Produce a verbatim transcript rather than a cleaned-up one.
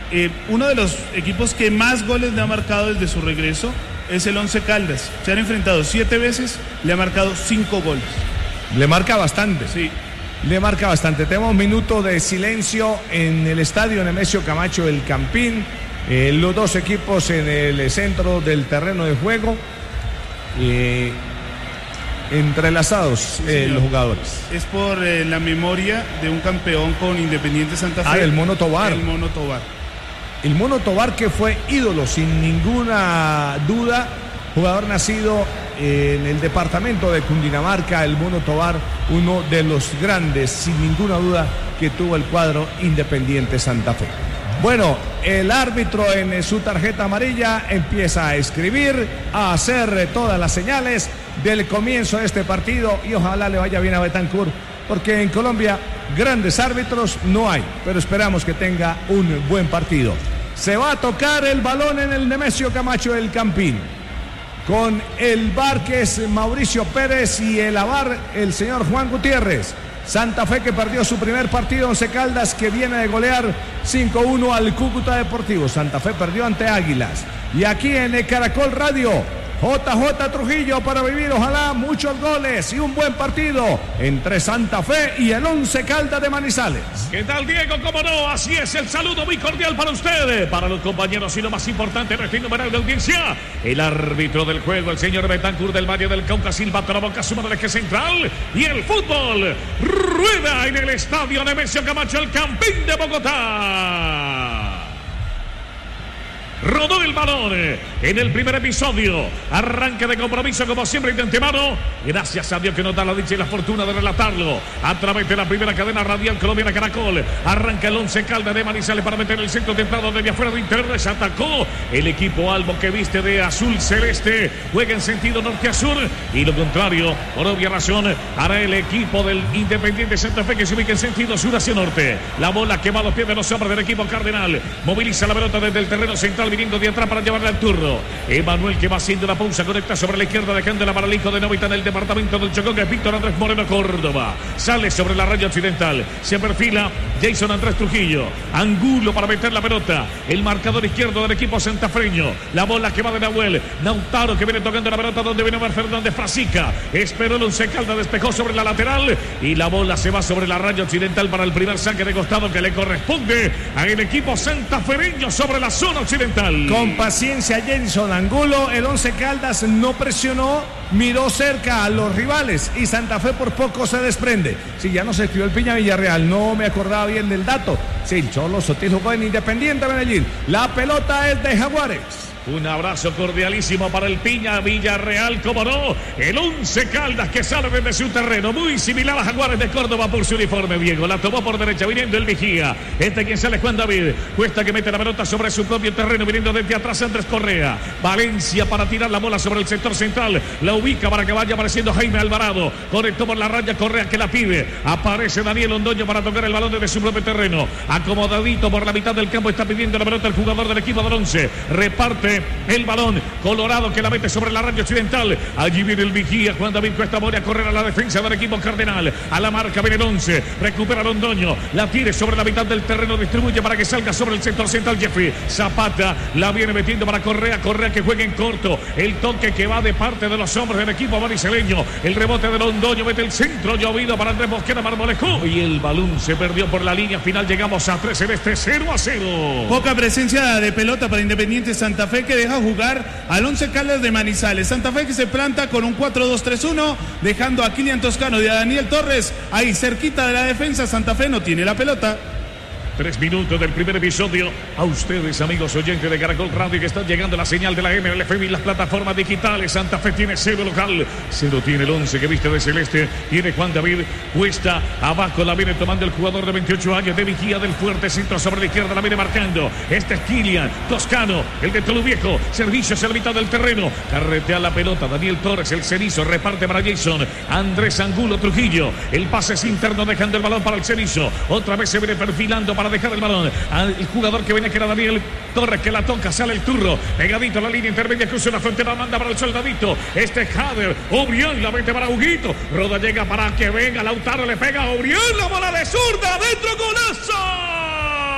eh, uno de los equipos que más goles le ha marcado desde su regreso es el Once Caldas. Se han enfrentado siete veces, le ha marcado cinco goles. Le marca bastante. Sí. Le marca bastante. Tenemos un minuto de silencio en el estadio Nemesio Camacho del Campín. Eh, los dos equipos en el centro del terreno de juego. Eh, entrelazados eh, sí, los jugadores. Es por eh, la memoria de un campeón con Independiente Santa Fe. Ah, el Mono Tobar. El Mono Tobar. El Mono Tobar, que fue ídolo sin ninguna duda, jugador nacido en el departamento de Cundinamarca. El Mono Tobar, uno de los grandes, sin ninguna duda, que tuvo el cuadro Independiente Santa Fe. Bueno, el árbitro en su tarjeta amarilla empieza a escribir, a hacer todas las señales del comienzo de este partido, y ojalá le vaya bien a Betancur, porque en Colombia grandes árbitros no hay, pero esperamos que tenga un buen partido. Se va a tocar el balón en el Nemesio Camacho del Campín, con el V A R, que es Mauricio Pérez, y el A V A R, el señor Juan Gutiérrez. Santa Fe, que perdió su primer partido, Once Caldas, que viene de golear cinco uno al Cúcuta Deportivo. Santa Fe perdió ante Águilas. Y aquí en Caracol Radio, J J Trujillo para vivir, ojalá, muchos goles y un buen partido entre Santa Fe y el Once Caldas de Manizales. ¿Qué tal, Diego? ¿Cómo no? Así es, el saludo muy cordial para ustedes, para los compañeros, y lo más importante, nuestra innumerable audiencia, el árbitro del juego, el señor Betancur del Valle del Cauca, silbato a la boca, suma del eje central, y el fútbol rueda en el estadio Nemesio Camacho, el Campín de Bogotá. Rodó el balón en el primer episodio. Arranque de compromiso, como siempre, de antemano. Gracias a Dios que nos da la dicha y la fortuna de relatarlo a través de la primera cadena radial colombiana Caracol. Arranca el Once Caldas de Manizales para meter el centro templado desde afuera de interno. Se atacó el equipo albo, que viste de azul celeste. Juega en sentido norte a sur. Y lo contrario, por obvia razón, hará el equipo del Independiente Santa Fe, que se ubica en sentido sur hacia norte. La bola que va a los pies de los hombres del equipo cardenal. Moviliza la pelota desde el terreno central, viniendo de atrás para llevarle al turno. Emanuel, que va haciendo la pausa, conecta sobre la izquierda, dejándola para el hijo de Novita en el departamento del Chocó, que es Víctor Andrés Moreno Córdoba. Sale sobre la raya occidental. Se perfila Jason Andrés Trujillo. Angulo para meter la pelota. El marcador izquierdo del equipo santafreño. La bola que va de Nahuel. Nautaro, que viene tocando la pelota donde viene Omar Fernández Frasica. Esperó el Once Caldas, despejó sobre la lateral. Y la bola se va sobre la raya occidental para el primer saque de costado, que le corresponde al equipo santafereño sobre la zona occidental. Con paciencia, Jason Angulo. El Once Caldas no presionó, miró cerca a los rivales, y Santa Fe por poco se desprende. Si ya no se escribió el Piña Villarreal, no me acordaba bien del dato. Sí, el Cholo Sotil jugó en Independiente Medellín. La pelota es de Jaguares. Un abrazo cordialísimo para el Piña Villarreal, como no, el Once Caldas, que sale desde su terreno, muy similar a Jaguares de Córdoba por su uniforme. Diego la tomó por derecha, viniendo el vigía. Este quien sale, Juan David. Cuesta, que mete la pelota sobre su propio terreno, viniendo desde atrás Andrés Correa. Valencia para tirar la bola sobre el sector central. La ubica para que vaya apareciendo Jaime Alvarado. Conectó por la raya Correa, que la pide. Aparece Daniel Londoño para tocar el balón desde su propio terreno. Acomodadito por la mitad del campo, está pidiendo la pelota el jugador del equipo del Once. Reparte el balón Colorado, que la mete sobre la raya occidental. Allí viene el vigía Juan David Cuesta Mori a correr a la defensa del equipo cardenal. A la marca viene el Once. Recupera Londoño. La tire sobre la mitad del terreno. Distribuye para que salga sobre el sector central Jeffrey Zapata. La viene metiendo para Correa. Correa, que juega en corto. El toque que va de parte de los hombres del equipo mariceleño. El rebote de Londoño. Mete el centro llovido para Andrés Mosquera Marmolejo. Y el balón se perdió por la línea final. Llegamos a tres en este cero a cero. Poca presencia de pelota para Independiente Santa Fe, que deja jugar al Once Caldas de Manizales. Santa Fe, que se planta con un cuatro dos tres uno, dejando a Kilian Toscano y a Daniel Torres ahí cerquita de la defensa. Santa Fe no tiene la pelota. Tres minutos del primer episodio. A ustedes, amigos oyentes de Caracol Radio, que están llegando la señal de la M L F M y las plataformas digitales. Santa Fe tiene cero local. Cero tiene el Once, que viste de celeste. Tiene Juan David Cuesta. Abajo la viene tomando el jugador de veintiocho años de vigía del fuerte centro sobre la izquierda. La viene marcando. Este es Kilian Toscano, el de Tolu Viejo. Servicio hacia la mitad del terreno. Carretea la pelota. Daniel Torres, el cenizo. Reparte para Jason Andrés Angulo Trujillo. El pase es interno, dejando el balón para el cenizo. Otra vez se viene perfilando para dejar el balón al jugador que venía, que era Daniel Torres, que la toca, sale el turro, pegadito a la línea intermedia, cruza la frontera, manda para el soldadito. Este es Jader, Obrián, la mete para Huguito. Roda llega para que venga, Lautaro le pega a Obrián, la bola de zurda, adentro, golazo.